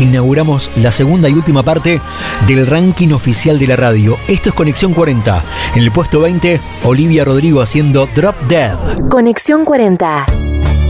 inauguramos la segunda y última parte del ranking oficial de la radio. Esto es Conexión 40. En el puesto 20, Olivia Rodrigo haciendo Drop Dead. Conexión 40.